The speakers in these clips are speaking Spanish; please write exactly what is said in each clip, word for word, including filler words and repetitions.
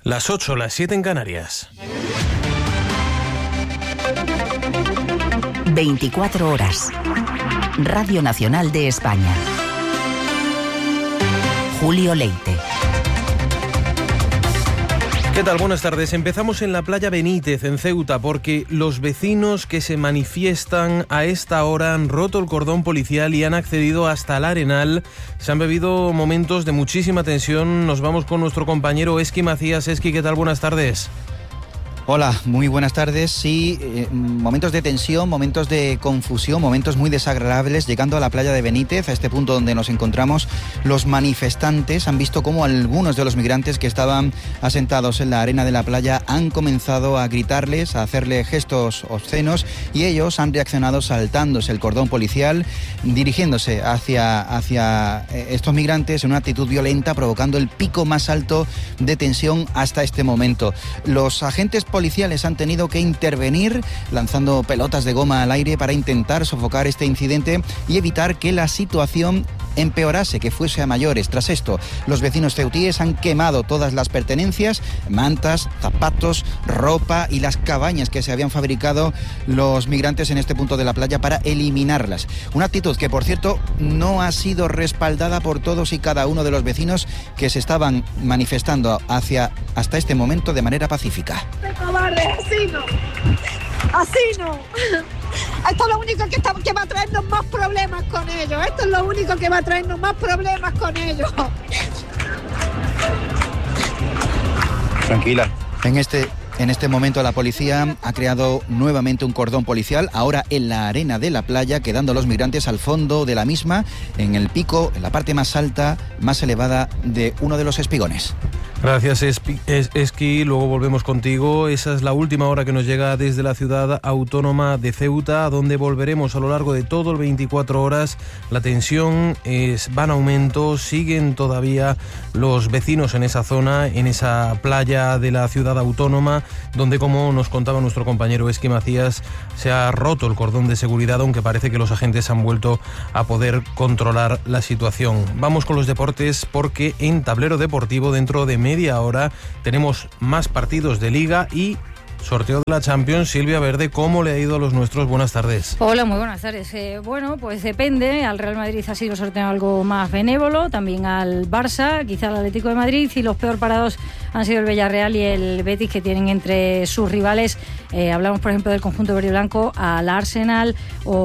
Las ocho, las siete en Canarias. veinticuatro horas. Radio Nacional de España. Julio Leite. ¿Qué tal? Buenas tardes. Empezamos en la playa Benítez, en Ceuta, porque los vecinos que se manifiestan a esta hora han roto el cordón policial y han accedido hasta el Arenal. Se han vivido momentos de muchísima tensión. Nos vamos con nuestro compañero Esqui Macías. Esqui, ¿qué tal? Buenas tardes. Hola, muy buenas tardes. Sí, eh, momentos de tensión, momentos de confusión, momentos muy desagradables. Llegando a la playa de Benítez, a este punto donde nos encontramos, los manifestantes han visto cómo algunos de los migrantes que estaban asentados en la arena de la playa han comenzado a gritarles, a hacerle gestos obscenos, y ellos han reaccionado saltándose el cordón policial, dirigiéndose hacia, hacia estos migrantes en una actitud violenta, provocando el pico más alto de tensión hasta este momento. Los agentes policiales han tenido que intervenir lanzando pelotas de goma al aire para intentar sofocar este incidente y evitar que la situación empeorase, que fuese a mayores. Tras esto, los vecinos ceutíes han quemado todas las pertenencias, mantas, zapatos, ropa y las cabañas que se habían fabricado los migrantes en este punto de la playa para eliminarlas. Una actitud que, por cierto, no ha sido respaldada por todos y cada uno de los vecinos que se estaban manifestando hacia hasta este momento de manera pacífica. ¡Cobarde! ¡Así no! ¡Así no! Esto es lo único que, está, que va a traernos más problemas con ellos. Esto es lo único que va a traernos más problemas con ellos. Tranquila. En este... En este momento la policía ha creado nuevamente un cordón policial, ahora en la arena de la playa, quedando a los migrantes al fondo de la misma, en el pico, en la parte más alta, más elevada de uno de los espigones. Gracias, Esqui. Luego volvemos contigo. Esa es la última hora que nos llega desde la ciudad autónoma de Ceuta, a donde volveremos a lo largo de todo el veinticuatro horas. La tensión es, va en aumento, siguen todavía los vecinos en esa zona, en esa playa de la ciudad autónoma, donde, como nos contaba nuestro compañero Esqui Macías, se ha roto el cordón de seguridad, aunque parece que los agentes han vuelto a poder controlar la situación. Vamos con los deportes, porque en Tablero Deportivo, dentro de media hora, tenemos más partidos de Liga y sorteo de la Champions. Silvia Verde, ¿cómo le ha ido a los nuestros? Buenas tardes. Hola, muy buenas tardes. Eh, bueno, pues depende. Al Real Madrid ha sido el sorteo algo más benévolo, también al Barça, quizá al Atlético de Madrid, y los peor parados han sido el Villarreal y el Betis, que tienen entre sus rivales, eh, hablamos por ejemplo del conjunto verde y blanco, al Arsenal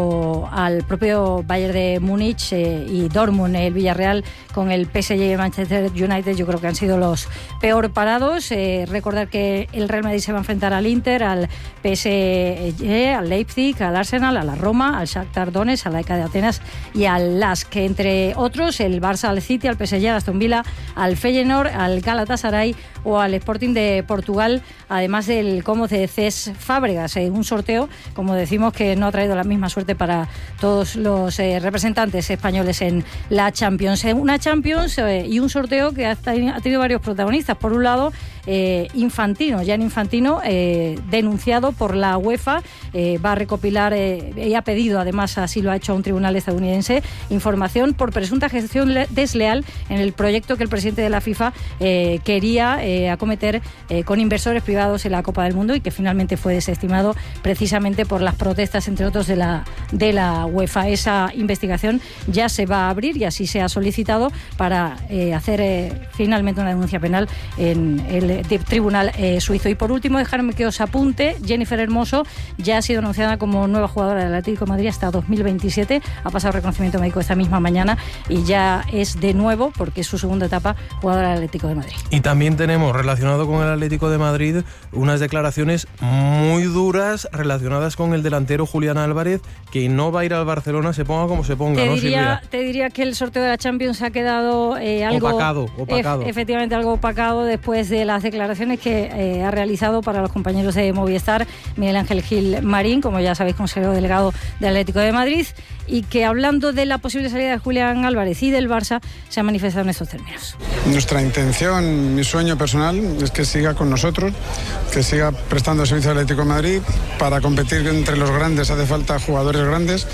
o al propio Bayern de Múnich eh, y Dortmund. El Villarreal con el P S G y el Manchester United yo creo que han sido los peor parados. Eh, recordar que el Real Madrid se va a enfrentar al Inter, al P S G, al Leipzig, al Arsenal, a la Roma, al Shakhtar Donetsk, al A E K de Atenas y al Lask, que entre otros el Barça al City, al P S G, al Aston Villa, al Feyenoord, al Galatasaray o al Sporting de Portugal, además del Como de Cés Fábregas. Eh, un sorteo, como decimos, que no ha traído la misma suerte para todos los eh, representantes españoles en la Champions. Eh, una Champions eh, y un sorteo que ha, ha tenido varios protagonistas. Por un lado, eh, Infantino, Gianni Infantino, eh, denunciado por la UEFA, eh, va a recopilar eh, y ha pedido, además así lo ha hecho a un tribunal estadounidense, información por presunta gestión desleal en el proyecto que el presidente de la FIFA eh, quería eh, acometer eh, con inversores privados en la Copa del Mundo, y que finalmente fue desestimado precisamente por las protestas, entre otros, de la, de la UEFA. Esa investigación ya se va a abrir y así se ha solicitado para eh, hacer eh, finalmente una denuncia penal en el de, tribunal eh, suizo. Y por último, dejarme que os apunte, Jennifer Hermoso ya ha sido anunciada como nueva jugadora del Atlético de Madrid hasta dos mil veintisiete, ha pasado reconocimiento médico esta misma mañana y ya es de nuevo, porque es su segunda etapa, jugadora del Atlético de Madrid. Y también tenemos, relacionado con el Atlético de Madrid, unas declaraciones muy duras relacionadas con el delantero Julián Álvarez, que no va a ir al Barcelona, se ponga como se ponga, te ¿no, diría, Silvia? Te diría que el sorteo de la Champions ha quedado eh, algo... Opacado, opacado. E- efectivamente, algo opacado después de las declaraciones que eh, ha realizado para los compañeros de Movistar Miguel Ángel Gil Marín, como ya sabéis, consejero delegado del Atlético de Madrid, y que, hablando de la posible salida de Julián Álvarez y del Barça, se ha manifestado en estos términos. Nuestra intención, mi sueño personal, es que siga con nosotros, que siga prestando servicio al Atlético de Madrid. Para competir entre los grandes hace falta jugadores grandes,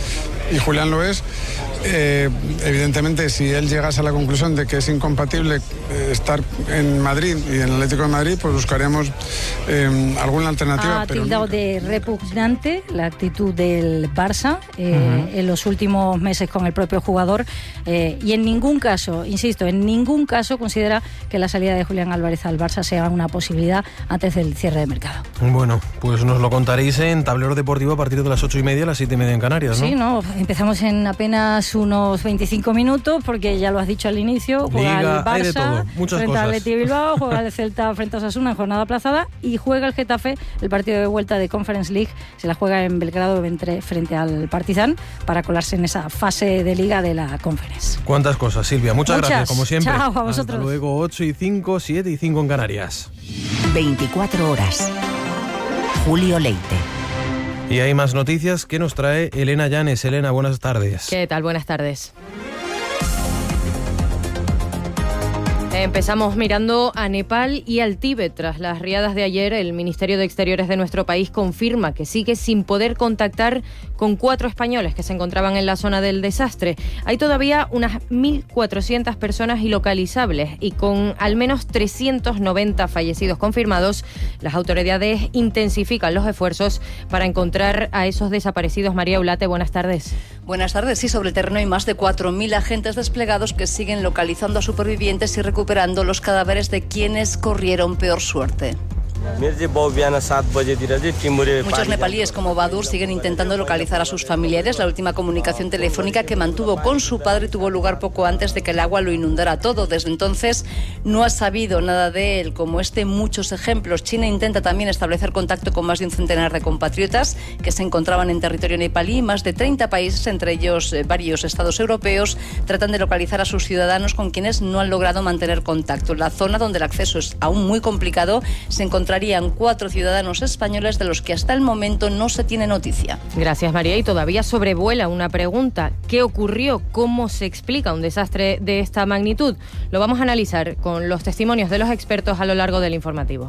y Julián lo es. Eh, evidentemente, si él llegase a la conclusión de que es incompatible eh, estar en Madrid y en el Atlético de Madrid, pues buscaremos eh, alguna alternativa. Ha pero tildado nunca. de repugnante la actitud del Barça eh, uh-huh. en los últimos meses con el propio jugador eh, y en ningún caso, insisto, en ningún caso considera que la salida de Julián Álvarez al Barça sea una posibilidad antes del cierre de mercado. Bueno, pues nos lo contaréis en Tablero Deportivo a partir de las ocho y media, las siete y media en Canarias, ¿no? Sí, no, empezamos en apenas unos veinticinco minutos, porque ya lo has dicho al inicio, juega Liga, el Barça hay de todo, muchas frente cosas. al Athletic Bilbao, juega el Celta frente a Osasuna en jornada aplazada y juega el Getafe el partido de vuelta de Conference League, se la juega en Belgrado frente al Partizan para colarse en esa fase de Liga de la Conference. Cuántas cosas, Silvia, muchas, muchas gracias, como siempre. Chao, a vosotros. Hasta luego, ocho y cinco, siete y cinco en Canarias. veinticuatro horas. Julio Leite. Y hay más noticias que nos trae Elena Llanes. Elena, buenas tardes. ¿Qué tal? Buenas tardes. Empezamos mirando a Nepal y al Tíbet. Tras las riadas de ayer, el Ministerio de Exteriores de nuestro país confirma que sigue sin poder contactar con cuatro españoles que se encontraban en la zona del desastre. Hay todavía unas mil cuatrocientas personas ilocalizables y con al menos trescientos noventa fallecidos confirmados, las autoridades intensifican los esfuerzos para encontrar a esos desaparecidos. María Ulate, buenas tardes. Buenas tardes. Sí, sobre el terreno hay más de cuatro mil agentes desplegados que siguen localizando a supervivientes y recuperando los cadáveres de quienes corrieron peor suerte. Muchos nepalíes como Badur siguen intentando localizar a sus familiares. La última comunicación telefónica que mantuvo con su padre tuvo lugar poco antes de que el agua lo inundara todo. Desde entonces no ha sabido nada de él. Como este, muchos ejemplos. China intenta también establecer contacto con más de un centenar de compatriotas que se encontraban en territorio nepalí. Más de treinta países, entre ellos eh, varios estados europeos, tratan de localizar a sus ciudadanos con quienes no han logrado mantener contacto. En la zona donde el acceso es aún muy complicado se encontrarían cuatro ciudadanos españoles de los que hasta el momento no se tiene noticia. Gracias, María. Y todavía sobrevuela una pregunta. ¿Qué ocurrió? ¿Cómo se explica un desastre de esta magnitud? Lo vamos a analizar con los testimonios de los expertos a lo largo del informativo.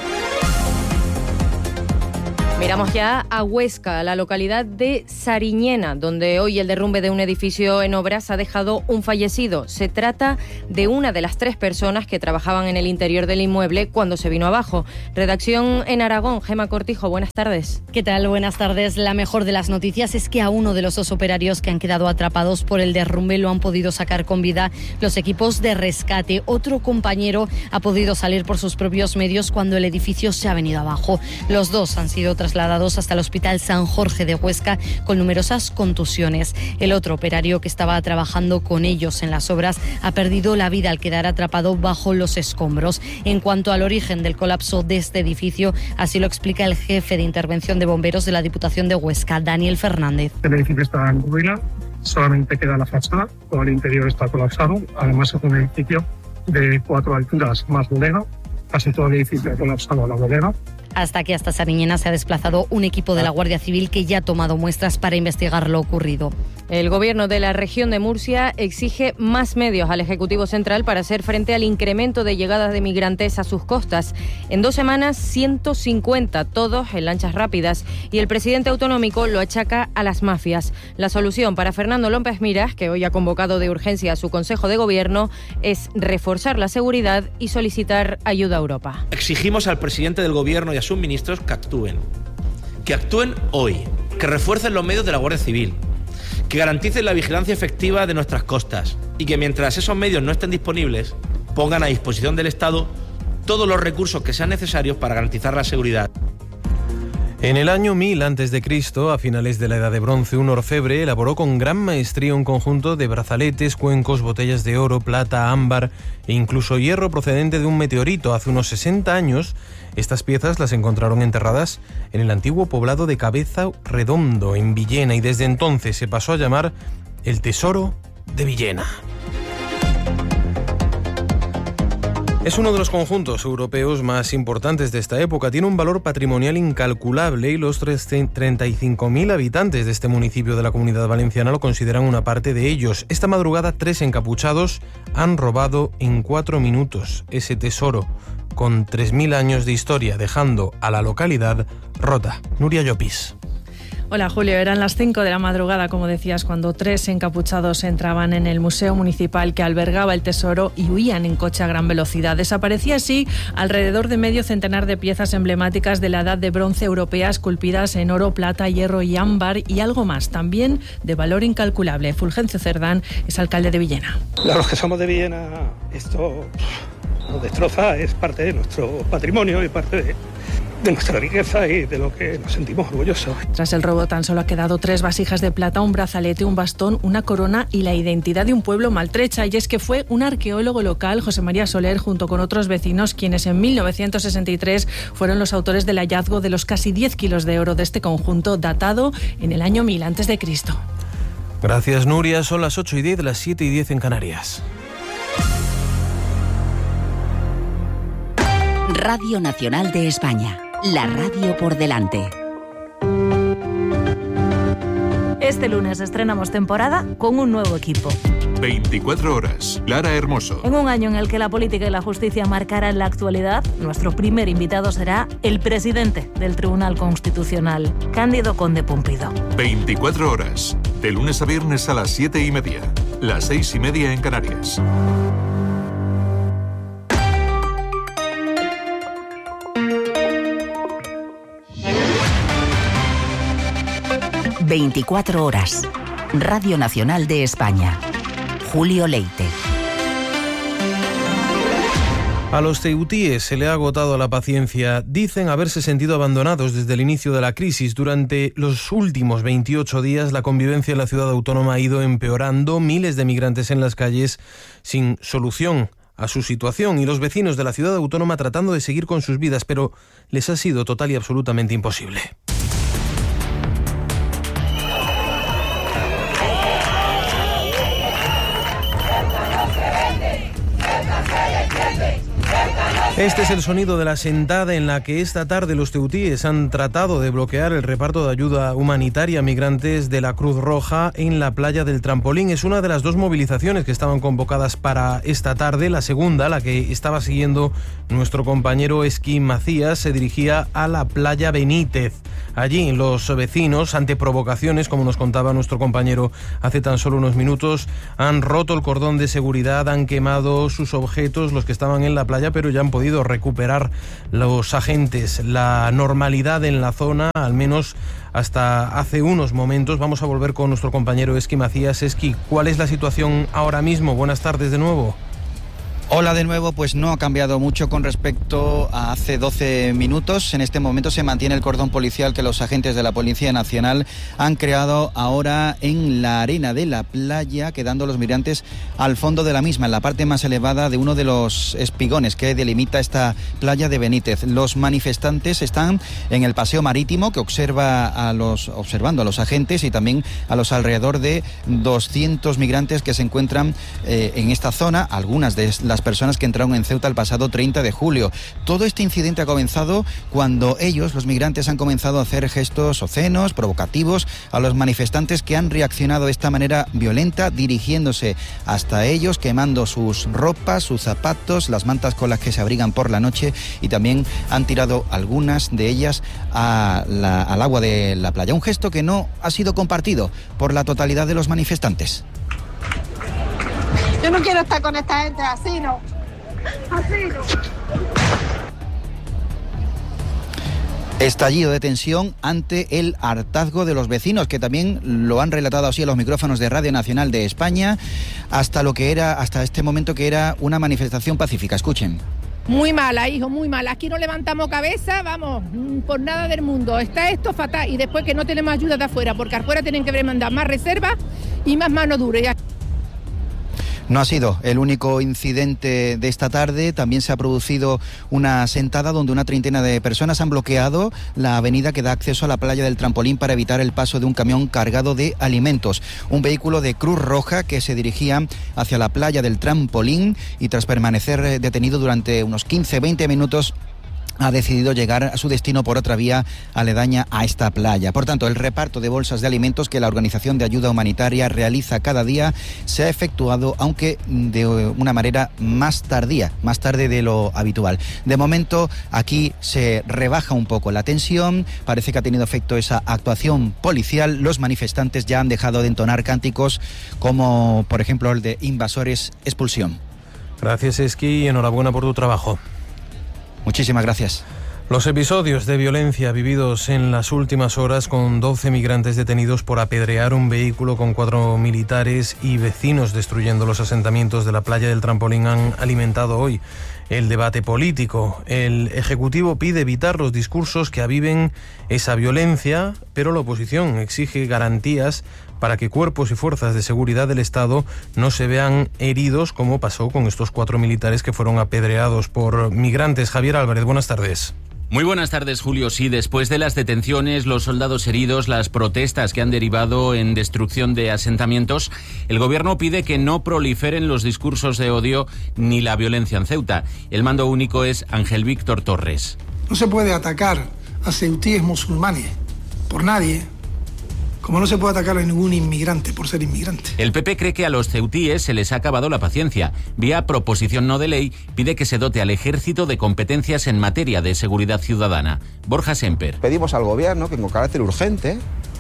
Miramos ya a Huesca, la localidad de Sariñena, donde hoy el derrumbe de un edificio en obras ha dejado un fallecido. Se trata de una de las tres personas que trabajaban en el interior del inmueble cuando se vino abajo. Redacción en Aragón, Gema Cortijo, buenas tardes. ¿Qué tal? Buenas tardes. La mejor de las noticias es que a uno de los dos operarios que han quedado atrapados por el derrumbe lo han podido sacar con vida los equipos de rescate. Otro compañero ha podido salir por sus propios medios cuando el edificio se ha venido abajo. Los dos han sido trasladados trasladados hasta el Hospital San Jorge de Huesca con numerosas contusiones. El otro operario que estaba trabajando con ellos en las obras ha perdido la vida al quedar atrapado bajo los escombros. En cuanto al origen del colapso de este edificio, así lo explica el jefe de intervención de bomberos de la Diputación de Huesca, Daniel Fernández. El edificio está en ruina, solamente queda la fachada, todo el interior está colapsado. Además es un edificio de cuatro alturas más bodega, casi todo el edificio ha colapsado a la bodega. Hasta aquí, hasta Sariñena, se ha desplazado un equipo de la Guardia Civil que ya ha tomado muestras para investigar lo ocurrido. El gobierno de la región de Murcia exige más medios al Ejecutivo Central para hacer frente al incremento de llegadas de migrantes a sus costas. En dos semanas, ciento cincuenta, todos en lanchas rápidas. Y el presidente autonómico lo achaca a las mafias. La solución para Fernando López Miras, que hoy ha convocado de urgencia a su Consejo de Gobierno, es reforzar la seguridad y solicitar ayuda a Europa. Exigimos al presidente del Gobierno y a sus ministros que actúen. Que actúen hoy. Que refuercen los medios de la Guardia Civil. Que garanticen la vigilancia efectiva de nuestras costas y que mientras esos medios no estén disponibles, pongan a disposición del Estado todos los recursos que sean necesarios para garantizar la seguridad. En el año mil antes de Cristo, a finales de la Edad de Bronce, un orfebre elaboró con gran maestría un conjunto de brazaletes, cuencos, botellas de oro, plata, ámbar e incluso hierro procedente de un meteorito. Hace unos sesenta años, estas piezas las encontraron enterradas en el antiguo poblado de Cabeza Redondo, en Villena, y desde entonces se pasó a llamar el Tesoro de Villena. Es uno de los conjuntos europeos más importantes de esta época. Tiene un valor patrimonial incalculable y los treinta y cinco mil habitantes de este municipio de la Comunidad Valenciana lo consideran una parte de ellos. Esta madrugada, tres encapuchados han robado en cuatro minutos ese tesoro con tres mil años de historia, dejando a la localidad rota. Nuria Llopis. Hola Julio, eran las cinco de la madrugada, como decías, cuando tres encapuchados entraban en el Museo Municipal que albergaba el tesoro y huían en coche a gran velocidad. Desaparecía así alrededor de medio centenar de piezas emblemáticas de la Edad de Bronce europea esculpidas en oro, plata, hierro y ámbar y algo más, también de valor incalculable. Fulgencio Cerdán es alcalde de Villena. A los que somos de Villena esto nos destroza, es parte de nuestro patrimonio y parte de... de nuestra riqueza y de lo que nos sentimos orgullosos. Tras el robo tan solo ha quedado tres vasijas de plata, un brazalete, un bastón, una corona y la identidad de un pueblo maltrecha. Y es que fue un arqueólogo local, José María Soler, junto con otros vecinos, quienes en mil novecientos sesenta y tres fueron los autores del hallazgo de los casi diez kilos de oro de este conjunto, datado en el año mil antes de Cristo. Gracias, Nuria. Son las ocho y diez, las siete y diez en Canarias. Radio Nacional de España. La radio por delante. Este lunes estrenamos temporada con un nuevo equipo. veinticuatro horas. Lara Hermoso. En un año en el que la política y la justicia marcarán la actualidad, nuestro primer invitado será el presidente del Tribunal Constitucional, Cándido Conde Pumpido. veinticuatro horas. De lunes a viernes a las siete y media. Las seis y media en Canarias. veinticuatro horas. Radio Nacional de España. Julio Leite. A los ceutíes se le ha agotado la paciencia. Dicen haberse sentido abandonados desde el inicio de la crisis. Durante los últimos veintiocho días, la convivencia en la ciudad autónoma ha ido empeorando. Miles de migrantes en las calles sin solución a su situación y los vecinos de la ciudad autónoma tratando de seguir con sus vidas, pero les ha sido total y absolutamente imposible. Este es el sonido de la sentada en la que esta tarde los ceutíes han tratado de bloquear el reparto de ayuda humanitaria a migrantes de la Cruz Roja en la playa del Trampolín. Es una de las dos movilizaciones que estaban convocadas para esta tarde. La segunda, la que estaba siguiendo nuestro compañero Esqui Macías, se dirigía a la playa Benítez. Allí los vecinos, ante provocaciones, como nos contaba nuestro compañero hace tan solo unos minutos, han roto el cordón de seguridad, han quemado sus objetos, los que estaban en la playa, pero ya han podido recuperar los agentes la normalidad en la zona, al menos hasta hace unos momentos. Vamos a volver con nuestro compañero Esqui Macías. Esqui, ¿cuál es la situación ahora mismo? Buenas tardes de nuevo. Hola de nuevo, pues no ha cambiado mucho con respecto a hace doce minutos. En este momento se mantiene el cordón policial que los agentes de la Policía Nacional han creado ahora en la arena de la playa, quedando los migrantes al fondo de la misma, en la parte más elevada de uno de los espigones que delimita esta playa de Benítez. Los manifestantes están en el paseo marítimo que observa a los, observando a los agentes y también a los alrededor de doscientos migrantes que se encuentran eh, en esta zona, algunas de las personas que entraron en Ceuta el pasado treinta de julio. Todo este incidente ha comenzado cuando ellos, los migrantes, han comenzado a hacer gestos obscenos, provocativos a los manifestantes, que han reaccionado de esta manera violenta, dirigiéndose hasta ellos, quemando sus ropas, sus zapatos, las mantas con las que se abrigan por la noche, y también han tirado algunas de ellas a la, al agua de la playa. Un gesto que no ha sido compartido por la totalidad de los manifestantes. Yo no quiero estar con esta gente, así no. Así no. Estallido de tensión ante el hartazgo de los vecinos, que también lo han relatado así a los micrófonos de Radio Nacional de España, hasta lo que era, hasta este momento que era una manifestación pacífica. Escuchen. Muy mala, hijo, muy mala. Aquí no levantamos cabeza, vamos, por nada del mundo. Está esto fatal, y después que no tenemos ayuda de afuera, porque afuera tienen que mandar más reservas y más mano dura. No ha sido el único incidente de esta tarde. También se ha producido una sentada donde una treintena de personas han bloqueado la avenida que da acceso a la playa del Trampolín para evitar el paso de un camión cargado de alimentos. Un vehículo de Cruz Roja que se dirigía hacia la playa del Trampolín, y tras permanecer detenido durante unos quince a veinte minutos ha decidido llegar a su destino por otra vía aledaña a esta playa. Por tanto, el reparto de bolsas de alimentos que la Organización de Ayuda Humanitaria realiza cada día se ha efectuado, aunque de una manera más tardía, más tarde de lo habitual. De momento, aquí se rebaja un poco la tensión, parece que ha tenido efecto esa actuación policial. Los manifestantes ya han dejado de entonar cánticos como, por ejemplo, el de Invasores, expulsión. Gracias, Esqui, y enhorabuena por tu trabajo. Muchísimas gracias. Los episodios de violencia vividos en las últimas horas, con doce migrantes detenidos por apedrear un vehículo con cuatro militares y vecinos destruyendo los asentamientos de la playa del Trampolín, han alimentado hoy el debate político. El Ejecutivo pide evitar los discursos que aviven esa violencia, pero la oposición exige garantías para que cuerpos y fuerzas de seguridad del Estado no se vean heridos, como pasó con estos cuatro militares que fueron apedreados por migrantes. Javier Álvarez, buenas tardes. Muy buenas tardes, Julio. Sí, después de las detenciones, los soldados heridos, las protestas que han derivado en destrucción de asentamientos, el Gobierno pide que no proliferen los discursos de odio ni la violencia en Ceuta. El mando único es Ángel Víctor Torres. No se puede atacar a ceutíes musulmanes por nadie, como no se puede atacar a ningún inmigrante por ser inmigrante. El P P cree que a los ceutíes se les ha acabado la paciencia. Vía proposición no de ley, pide que se dote al ejército de competencias en materia de seguridad ciudadana. Borja Semper. Pedimos al Gobierno que, con carácter urgente,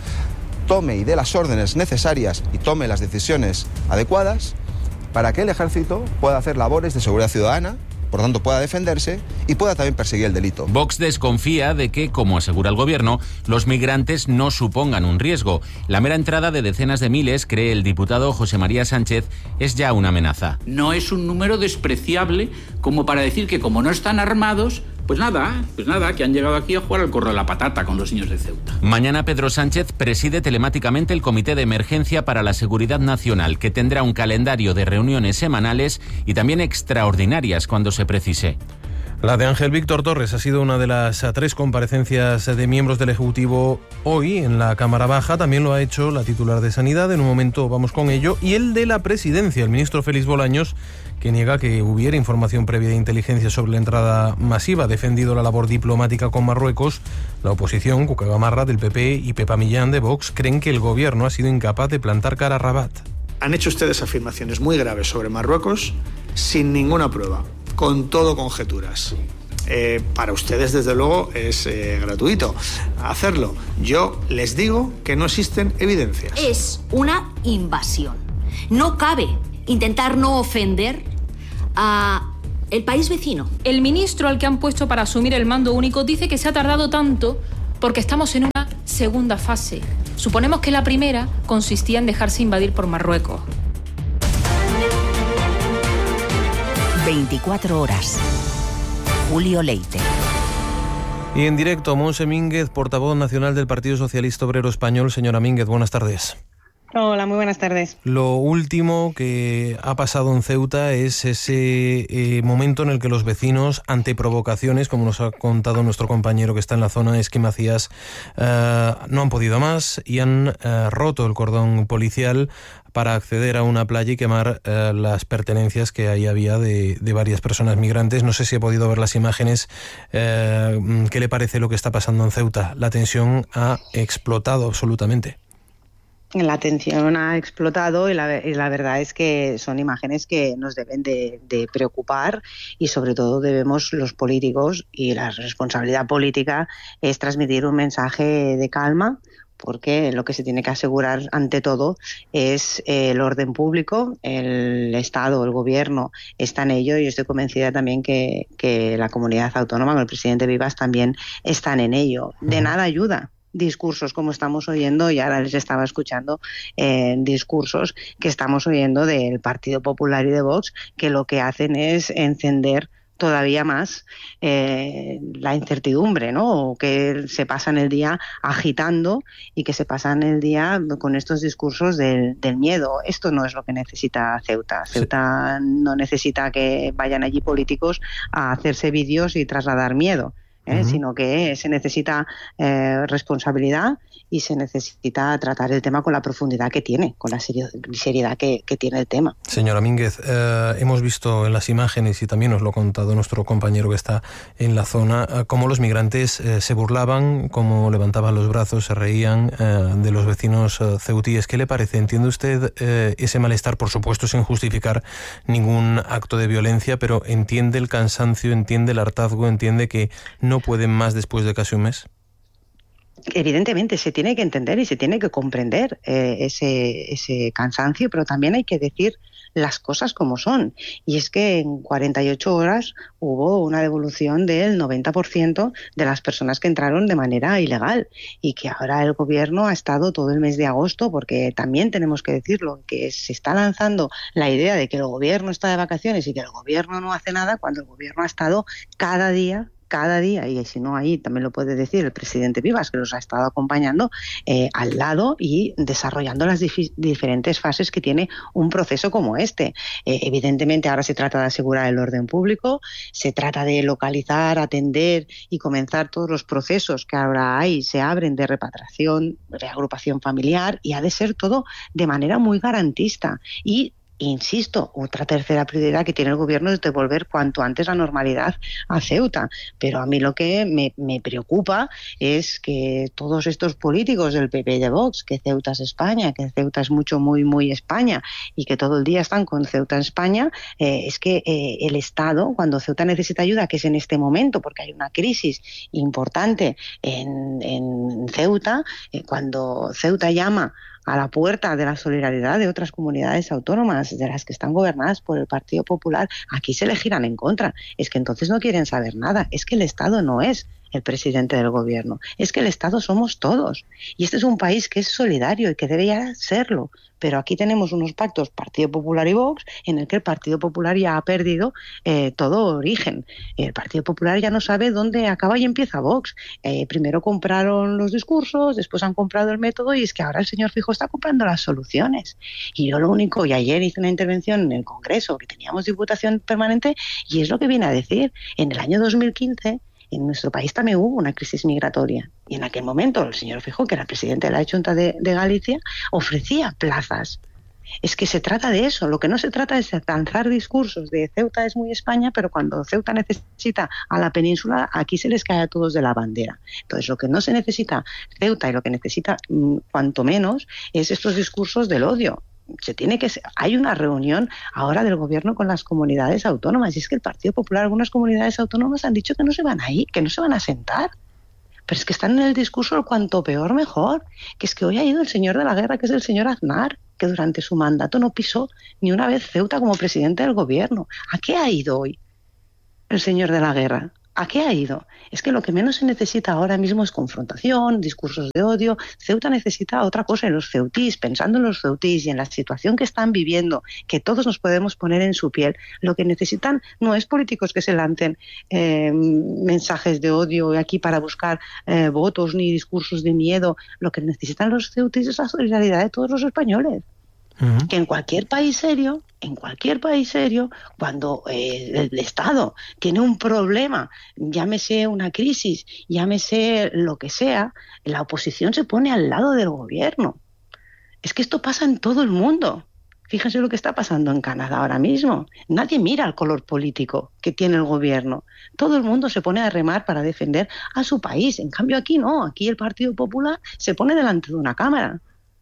tome y dé las órdenes necesarias y tome las decisiones adecuadas para que el ejército pueda hacer labores de seguridad ciudadana, por tanto pueda defenderse y pueda también perseguir el delito. Vox desconfía de que, como asegura el Gobierno, los migrantes no supongan un riesgo. La mera entrada de decenas de miles, cree el diputado José María Sánchez, es ya una amenaza. No es un número despreciable como para decir que, como no están armados, pues nada, pues nada, que han llegado aquí a jugar al corro de la patata con los niños de Ceuta. Mañana Pedro Sánchez preside telemáticamente el Comité de Emergencia para la Seguridad Nacional, que tendrá un calendario de reuniones semanales y también extraordinarias cuando se precise. La de Ángel Víctor Torres ha sido una de las tres comparecencias de miembros del Ejecutivo hoy en la Cámara Baja. También lo ha hecho la titular de Sanidad, en un momento vamos con ello, y el de la Presidencia, el ministro Félix Bolaños, que niega que hubiera información previa de inteligencia sobre la entrada masiva. Ha defendido la labor diplomática con Marruecos. La oposición, Cuca Gamarra del P P y Pepa Millán de Vox, creen que el Gobierno ha sido incapaz de plantar cara a Rabat. Han hecho ustedes afirmaciones muy graves sobre Marruecos sin ninguna prueba, con todo conjeturas. Eh, para ustedes, desde luego, es eh, gratuito hacerlo. Yo les digo que no existen evidencias. Es una invasión. No cabe intentar no ofender a el país vecino. El ministro al que han puesto para asumir el mando único dice que se ha tardado tanto porque estamos en una segunda fase. Suponemos que la primera consistía en dejarse invadir por Marruecos. veinticuatro horas. Julio Leite. Y en directo, Monse Mínguez, portavoz nacional del Partido Socialista Obrero Español. Señora Mínguez, buenas tardes. Hola, muy buenas tardes. Lo último que ha pasado en Ceuta es ese eh, momento en el que los vecinos, ante provocaciones, como nos ha contado nuestro compañero que está en la zona, Esqui Macías, eh, no han podido más y han eh, roto el cordón policial para acceder a una playa y quemar eh, las pertenencias que ahí había de, de varias personas migrantes. No sé si he podido ver las imágenes. Eh, ¿Qué le parece lo que está pasando en Ceuta? La tensión ha explotado absolutamente. La tensión ha explotado y la, y la verdad es que son imágenes que nos deben de, de preocupar, y sobre todo debemos los políticos, y la responsabilidad política es transmitir un mensaje de calma, porque lo que se tiene que asegurar ante todo es el orden público. El Estado, el Gobierno está en ello, y estoy convencida también que, que la comunidad autónoma, con el presidente Vivas, también están en ello. De nada ayuda discursos como estamos oyendo, y ahora les estaba escuchando eh, discursos que estamos oyendo del Partido Popular y de Vox, que lo que hacen es encender todavía más eh, la incertidumbre, ¿no? O que se pasan el día agitando y que se pasan el día con estos discursos del, del miedo. Esto no es lo que necesita Ceuta. Ceuta no necesita que vayan allí políticos a hacerse vídeos y trasladar miedo. ¿eh? Uh-huh. Sino que se necesita eh, responsabilidad y se necesita tratar el tema con la profundidad que tiene, con la seriedad que, que tiene el tema. Señora Mínguez, eh, hemos visto en las imágenes, y también nos lo ha contado nuestro compañero que está en la zona, eh, cómo los migrantes eh, se burlaban, cómo levantaban los brazos, se reían eh, de los vecinos eh, ceutíes. ¿Qué le parece? ¿Entiende usted eh, ese malestar? Por supuesto, sin justificar ningún acto de violencia, pero ¿entiende el cansancio, entiende el hartazgo, entiende que no pueden más después de casi un mes? Evidentemente se tiene que entender y se tiene que comprender eh, ese, ese cansancio, pero también hay que decir las cosas como son. Y es que en cuarenta y ocho horas hubo una devolución del noventa por ciento de las personas que entraron de manera ilegal, y que ahora el gobierno ha estado todo el mes de agosto, porque también tenemos que decirlo, que se está lanzando la idea de que el gobierno está de vacaciones y que el gobierno no hace nada, cuando el gobierno ha estado cada día cada día, y si no ahí también lo puede decir el presidente Vivas, que los ha estado acompañando eh, al lado y desarrollando las dif- diferentes fases que tiene un proceso como este. Eh, evidentemente ahora se trata de asegurar el orden público, se trata de localizar, atender y comenzar todos los procesos que ahora hay, se abren de repatriación, reagrupación familiar, y ha de ser todo de manera muy garantista. Y insisto, otra tercera prioridad que tiene el gobierno es devolver cuanto antes la normalidad a Ceuta. Pero a mí lo que me, me preocupa es que todos estos políticos del P P y de Vox, que Ceuta es España, que Ceuta es mucho, muy, muy España, y que todo el día están con Ceuta en España, eh, es que eh, el Estado, cuando Ceuta necesita ayuda, que es en este momento, porque hay una crisis importante en, en Ceuta, eh, cuando Ceuta llama a la puerta de la solidaridad de otras comunidades autónomas, de las que están gobernadas por el Partido Popular, aquí se le giran en contra. Es que entonces no quieren saber nada. Es que el Estado no es el presidente del gobierno. Es que el Estado somos todos. Y este es un país que es solidario y que debería serlo. Pero aquí tenemos unos pactos Partido Popular y Vox, en el que el Partido Popular ya ha perdido eh, todo origen. El Partido Popular ya no sabe dónde acaba y empieza Vox. Eh, primero compraron los discursos, después han comprado el método, y es que ahora el señor Feijóo está comprando las soluciones. Y yo lo único, y ayer hice una intervención en el Congreso, que teníamos diputación permanente, y es lo que viene a decir. En el año dos mil quince... en nuestro país también hubo una crisis migratoria, y en aquel momento el señor Feijóo, que era el presidente de la Junta de, de Galicia, ofrecía plazas. Es que se trata de eso. Lo que no se trata es de lanzar discursos de Ceuta es muy España, pero cuando Ceuta necesita a la península, aquí se les cae a todos de la bandera. Entonces, lo que no se necesita Ceuta, y lo que necesita mmm, cuanto menos, es estos discursos del odio. Se tiene que hay una reunión ahora del gobierno con las comunidades autónomas, y es que el Partido Popular, algunas comunidades autónomas han dicho que no se van a ir, que no se van a sentar. Pero es que están en el discurso el cuanto peor mejor, que es que hoy ha ido el señor de la guerra, que es el señor Aznar, que durante su mandato no pisó ni una vez Ceuta como presidente del gobierno. ¿A qué ha ido hoy el señor de la guerra? ¿A qué ha ido? Es que lo que menos se necesita ahora mismo es confrontación, discursos de odio. Ceuta necesita otra cosa, y los ceutís, pensando en los ceutís y en la situación que están viviendo, que todos nos podemos poner en su piel, lo que necesitan no es políticos que se lancen eh, mensajes de odio aquí para buscar eh, votos, ni discursos de miedo. Lo que necesitan los ceutís es la solidaridad de todos los españoles. Uh-huh. Que en cualquier país serio, en cualquier país serio, cuando eh, el Estado tiene un problema, llámese una crisis, llámese lo que sea, la oposición se pone al lado del gobierno. Es que esto pasa en todo el mundo. Fíjense lo que está pasando en Canadá ahora mismo. Nadie mira el color político que tiene el gobierno. Todo el mundo se pone a remar para defender a su país. En cambio aquí no, aquí el Partido Popular se pone delante de una cámara.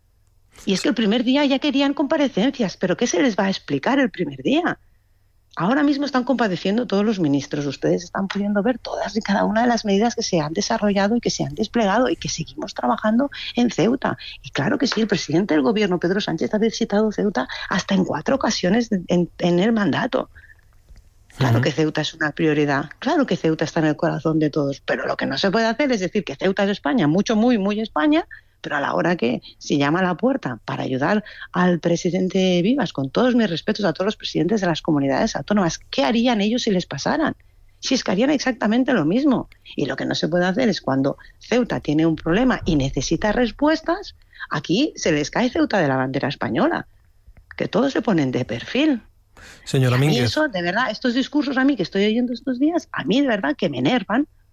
Y es que el primer día ya querían comparecencias, pero ¿qué se les va a explicar el primer día? Ahora mismo están compadeciendo todos los ministros. Ustedes están pudiendo ver todas y cada una de las medidas que se han desarrollado y que se han desplegado y que seguimos trabajando en Ceuta. Y claro que sí, el presidente del gobierno, Pedro Sánchez, ha visitado Ceuta hasta en cuatro ocasiones en, en el mandato. Claro uh-huh. que Ceuta es una prioridad, claro que Ceuta está en el corazón de todos, pero lo que no se puede hacer es decir que Ceuta es España, mucho, muy, muy España, pero a la hora que se llama a la puerta para ayudar al presidente Vivas, con todos mis respetos a todos los presidentes de las comunidades autónomas, ¿qué harían ellos si les pasaran? Si es que harían exactamente lo mismo. Y lo que no se puede hacer es cuando Ceuta tiene un problema y necesita respuestas, aquí se les cae Ceuta de la bandera española, que todos se ponen de perfil. Señora y a mí Mínguez. Eso, de verdad, estos discursos a mí que estoy oyendo estos días, a mí de verdad que me enervan,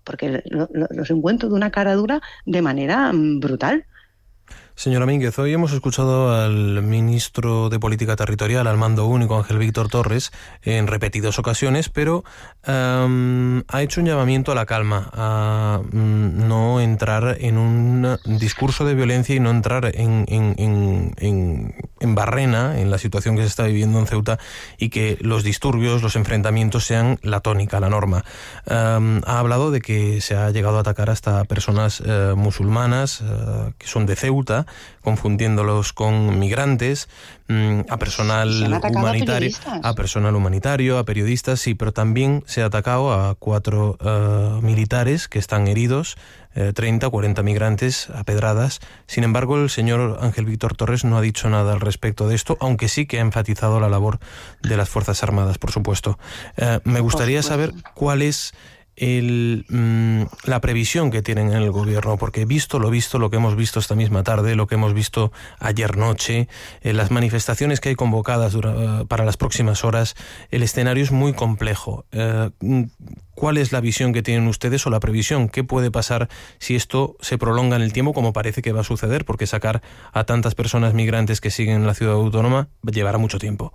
porque lo, lo, los encuentro de una cara dura de manera brutal. Señora Mínguez, hoy hemos escuchado al ministro de Política Territorial, al mando único, Ángel Víctor Torres, en repetidas ocasiones, pero um, ha hecho un llamamiento a la calma, a um, no entrar en un discurso de violencia y no entrar en, en, en, en, en barrena en la situación que se está viviendo en Ceuta, y que los disturbios, los enfrentamientos sean la tónica, la norma. Um, ha hablado de que se ha llegado a atacar hasta personas uh, musulmanas uh, que son de Ceuta, confundiéndolos con migrantes, a personal humanitario, a, a personal humanitario, a periodistas, sí, pero también se ha atacado a cuatro uh, militares que están heridos, eh, treinta, cuarenta migrantes a pedradas. Sin embargo, el señor Ángel Víctor Torres no ha dicho nada al respecto de esto, aunque sí que ha enfatizado la labor de las Fuerzas Armadas, por supuesto. Eh, me gustaría saber cuál es El, mmm, la previsión que tienen en el gobierno, porque visto lo visto, lo que hemos visto esta misma tarde, lo que hemos visto ayer noche, eh, las manifestaciones que hay convocadas dura, uh, para las próximas horas, el escenario es muy complejo. Eh, ¿Cuál es la visión que tienen ustedes o la previsión? ¿Qué puede pasar si esto se prolonga en el tiempo, como parece que va a suceder? Porque sacar a tantas personas migrantes que siguen en la ciudad autónoma llevará mucho tiempo.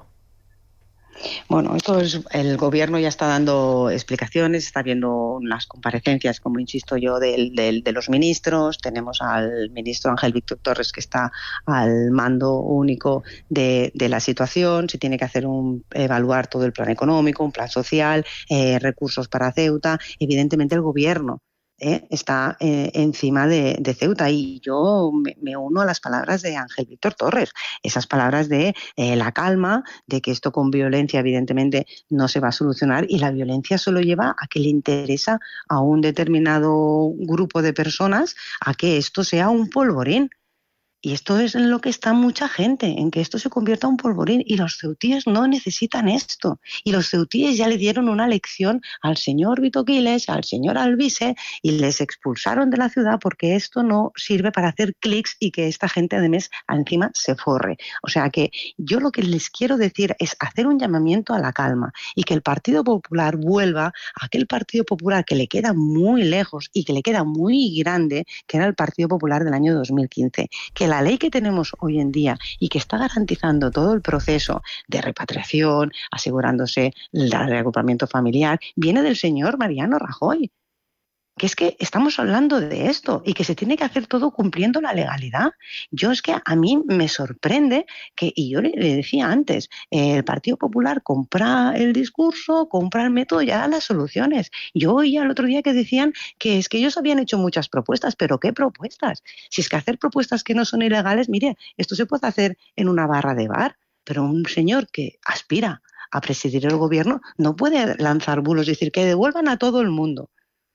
Bueno, esto es, el gobierno ya está dando explicaciones, está viendo unas comparecencias, como insisto yo, del, del, de los ministros. Tenemos al ministro Ángel Víctor Torres, que está al mando único de, de la situación. Se tiene que hacer un evaluar todo el plan económico, un plan social, eh, recursos para Ceuta. Evidentemente el gobierno Eh, está eh, encima de, de Ceuta, y yo me, me uno a las palabras de Ángel Víctor Torres, esas palabras de eh, la calma, de que esto con violencia evidentemente no se va a solucionar, y la violencia solo lleva a que le interesa a un determinado grupo de personas a que esto sea un polvorín. Y esto es en lo que está mucha gente, en que esto se convierta en un polvorín, y los ceutíes no necesitan esto. Y los ceutíes ya le dieron una lección al señor Vito Quiles, al señor Alvise, y les expulsaron de la ciudad porque esto no sirve para hacer clics y que esta gente además encima se forre. O sea que yo lo que les quiero decir es hacer un llamamiento a la calma, y que el Partido Popular vuelva a aquel Partido Popular que le queda muy lejos y que le queda muy grande, que era el Partido Popular del año dos mil quince, que la ley que tenemos hoy en día y que está garantizando todo el proceso de repatriación, asegurándose el reagrupamiento familiar, viene del señor Mariano Rajoy. Que es que estamos hablando de esto y que se tiene que hacer todo cumpliendo la legalidad. Yo es que a mí me sorprende que, y yo le, le decía antes, eh, el Partido Popular compra el discurso, compra el método y ya las soluciones. Yo oía el otro día que decían que es que ellos habían hecho muchas propuestas, pero ¿qué propuestas? Si es que hacer propuestas que no son ilegales, mire, esto se puede hacer en una barra de bar, pero un señor que aspira a presidir el gobierno no puede lanzar bulos y decir que devuelvan a todo el mundo.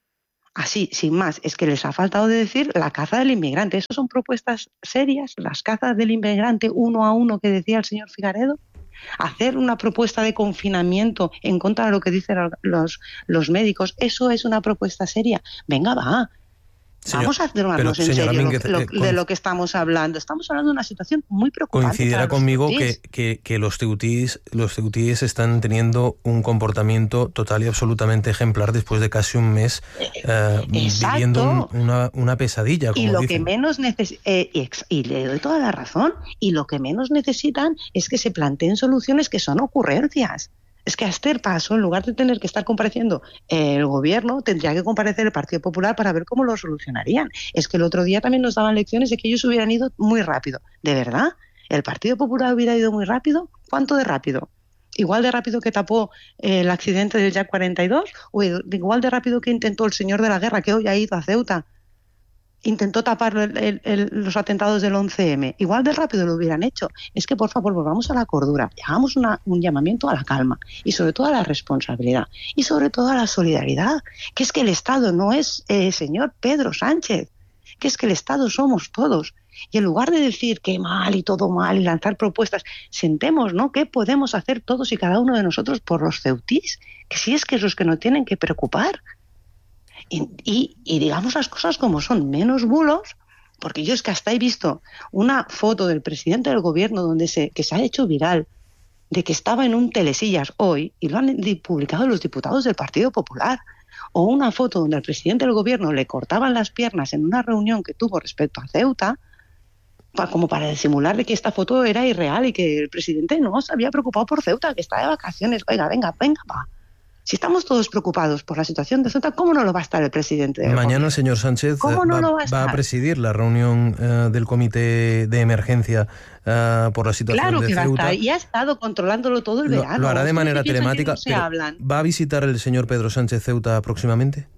Así, sin más, es que les ha faltado de decir la caza del inmigrante. ¿Esas son propuestas serias? ¿Las cazas del inmigrante uno a uno que decía el señor Figaredo? ¿Hacer una propuesta de confinamiento en contra de lo que dicen los, los médicos? ¿Eso es una propuesta seria? Venga, va. Señor, Vamos a tomarnos en serio Mínguez, lo, lo, eh, de lo que estamos hablando. Estamos hablando de una situación muy preocupante. Coincidirá conmigo que, que, que los ceutíes, los ceutíes están teniendo un comportamiento total y absolutamente ejemplar después de casi un mes eh, viviendo un, una, una pesadilla, como y lo dicen. que menos neces- eh, y, y le doy toda la razón, y lo que menos necesitan es que se planteen soluciones que son ocurrencias. Es que a este paso, en lugar de tener que estar compareciendo el gobierno, tendría que comparecer el Partido Popular para ver cómo lo solucionarían. Es que el otro día también nos daban lecciones de que ellos hubieran ido muy rápido. ¿De verdad? ¿El Partido Popular hubiera ido muy rápido? ¿Cuánto de rápido? ¿Igual de rápido que tapó eh, el accidente del Jack cuarenta y dos? ¿O igual de rápido que intentó el señor de la guerra, que hoy ha ido a Ceuta? Intentó tapar el, el, el, los atentados del once eme. Igual de rápido lo hubieran hecho. Es que, por favor, volvamos a la cordura. Hagamos una, un llamamiento a la calma y, sobre todo, a la responsabilidad y, sobre todo, a la solidaridad. Que es que el Estado no es el eh, señor Pedro Sánchez. Que es que el Estado somos todos. Y en lugar de decir que mal y todo mal y lanzar propuestas, sentemos, ¿no? ¿Qué podemos hacer todos y cada uno de nosotros por los ceutís? Que si es que esos que nos tienen que preocupar. Y, y, y digamos las cosas como son, menos bulos, porque yo es que hasta he visto una foto del presidente del gobierno donde se, que se ha hecho viral, de que estaba en un telesillas hoy, y lo han publicado los diputados del Partido Popular. o una foto donde al presidente del gobierno le cortaban las piernas en una reunión que tuvo respecto a Ceuta, como para disimular de que esta foto era irreal y que el presidente no se había preocupado por Ceuta, que está de vacaciones. Oiga, venga, venga, va. Si estamos todos preocupados por la situación de Ceuta, ¿cómo no lo va a estar el presidente? Mañana gobierno? el señor Sánchez ¿Cómo no va, lo va, a va a presidir la reunión uh, del comité de emergencia uh, por la situación claro de que Ceuta. Va a estar, y ha estado controlándolo todo el lo, verano. Lo hará de manera telemática. No se hablan. ¿Va a visitar el señor Pedro Sánchez Ceuta próximamente?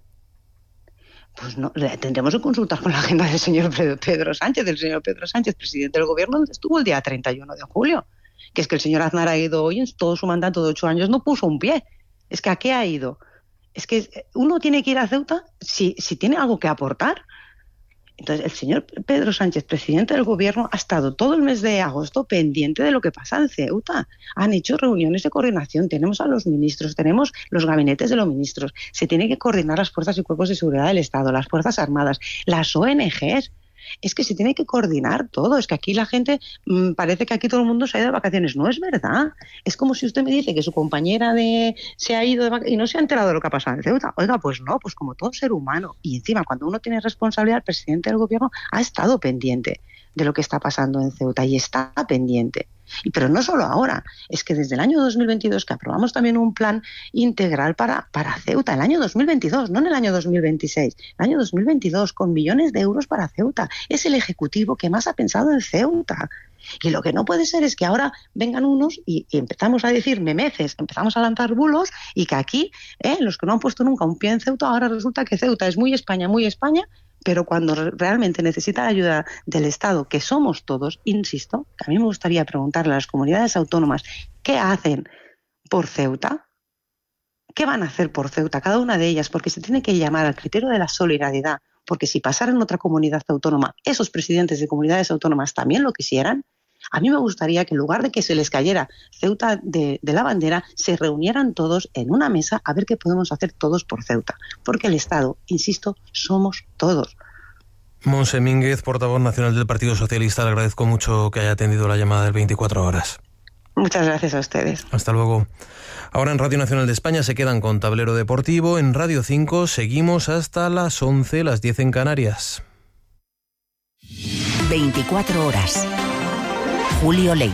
Pues no, tendremos que consultar con la agenda del señor Pedro Sánchez, del señor Pedro Sánchez, presidente del gobierno, donde estuvo el día treinta y uno de julio. Que es que el señor Aznar ha ido hoy, en todo su mandato de ocho años, no puso un pie. Es que ¿a qué ha ido? Es que uno tiene que ir a Ceuta si, si tiene algo que aportar. Entonces, el señor Pedro Sánchez, presidente del gobierno, ha estado todo el mes de agosto pendiente de lo que pasa en Ceuta. Han hecho reuniones de coordinación, tenemos a los ministros, tenemos los gabinetes de los ministros, se tiene que coordinar las fuerzas y cuerpos de seguridad del Estado, las Fuerzas Armadas, las O N Ges. Es que se tiene que coordinar todo. Es que aquí la gente, mmm, parece que aquí todo el mundo se ha ido de vacaciones. No es verdad. Es como si usted me dice que su compañera de se ha ido de vacaciones y no se ha enterado de lo que ha pasado en Ceuta. Oiga, pues no, pues como todo ser humano. Y encima, cuando uno tiene responsabilidad, el presidente del gobierno ha estado pendiente de lo que está pasando en Ceuta y está pendiente. Y, pero no solo ahora, es que desde el año dos mil veintidós, que aprobamos también un plan integral para, para Ceuta, el año dos mil veintidós, no en el año dos mil veintiséis, el año dos mil veintidós, con millones de euros para Ceuta. Es el Ejecutivo que más ha pensado en Ceuta. Y lo que no puede ser es que ahora vengan unos y, y empezamos a decir memeces, empezamos a lanzar bulos y que aquí, eh, los que no han puesto nunca un pie en Ceuta, ahora resulta que Ceuta es muy España, muy España, pero cuando realmente necesita la ayuda del Estado, que somos todos, insisto, que a mí me gustaría preguntarle a las comunidades autónomas qué hacen por Ceuta, qué van a hacer por Ceuta, cada una de ellas, porque se tiene que llamar al criterio de la solidaridad, porque si pasara en otra comunidad autónoma, esos presidentes de comunidades autónomas también lo quisieran. A mí me gustaría que en lugar de que se les cayera Ceuta de, de la bandera, se reunieran todos en una mesa a ver qué podemos hacer todos por Ceuta. Porque el Estado, insisto, somos todos. Montse Mínguez, portavoz nacional del Partido Socialista, le agradezco mucho que haya atendido la llamada del veinticuatro horas. Muchas gracias a ustedes. Hasta luego. Ahora en Radio Nacional de España se quedan con Tablero Deportivo. En Radio cinco seguimos hasta las once, las diez en Canarias. veinticuatro horas. Julio Leite.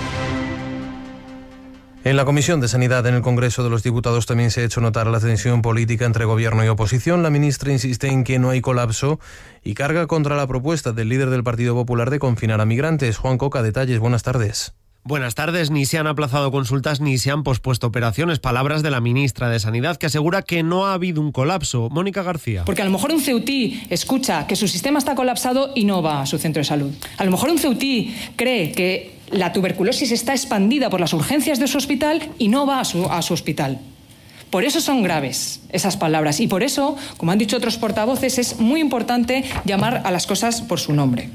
En la Comisión de Sanidad en el Congreso de los Diputados también se ha hecho notar la tensión política entre gobierno y oposición. La ministra insiste en que no hay colapso y carga contra la propuesta del líder del Partido Popular de confinar a migrantes. Juan Coca, detalles. Buenas tardes. Buenas tardes. Ni se han aplazado consultas ni se han pospuesto operaciones. Palabras de la ministra de Sanidad, que asegura que no ha habido un colapso. Mónica García. Porque a lo mejor un ceutí escucha que su sistema está colapsado y no va a su centro de salud. A lo mejor un ceutí cree que la tuberculosis está expandida por las urgencias de su hospital y no va a su, a su hospital. Por eso son graves esas palabras y por eso, como han dicho otros portavoces, es muy importante llamar a las cosas por su nombre.